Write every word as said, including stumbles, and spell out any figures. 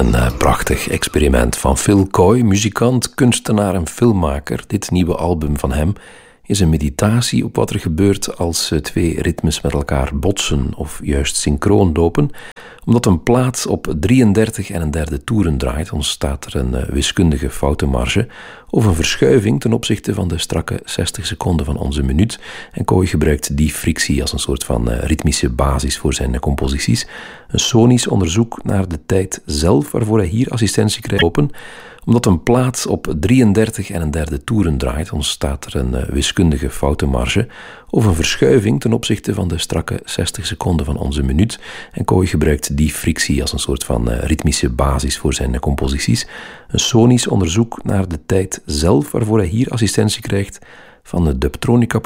Een uh, prachtig experiment van Phil Coy, muzikant, kunstenaar en filmmaker. Dit nieuwe album van hem is een meditatie op wat er gebeurt als uh, twee ritmes met elkaar botsen of juist synchroon lopen. Omdat een plaat op drieëndertig en een derde toeren draait, ontstaat er een uh, wiskundige foutenmarge of een verschuiving ten opzichte van de strakke zestig seconden van onze minuut. En Coy gebruikt die frictie als een soort van uh, ritmische basis voor zijn uh, composities. Een sonisch onderzoek naar de tijd zelf, waarvoor hij hier assistentie krijgt open. Omdat een plaat op drieëndertig en een derde toeren draait, ontstaat er een uh, wiskundige foutenmarge of een verschuiving ten opzichte van de strakke zestig seconden van onze minuut. En Coy gebruikt die frictie als een soort van uh, ritmische basis voor zijn uh, composities. Een sonisch onderzoek naar de tijd zelf, waarvoor hij hier assistentie krijgt van de Dubtronica